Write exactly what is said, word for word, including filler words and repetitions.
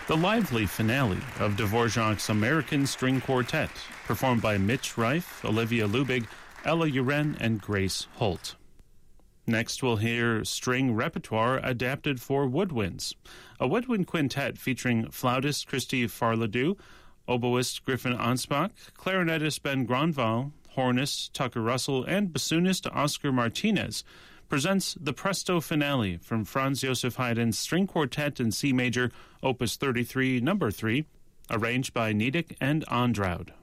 The lively finale of Dvorak's American String Quartet, performed by Mitch Reif, Olivia Lubig, Ella Uren, and Grace Holt. Next, we'll hear string repertoire adapted for woodwinds. A woodwind quintet featuring flautist Christy Farladew, oboist Griffin Ansbach, clarinetist Ben Gronval, hornist Tucker Russell, and bassoonist Oscar Martinez presents the Presto Finale from Franz Joseph Haydn's String Quartet in C Major, Opus thirty-three, Number three, arranged by Niedek and Andraud.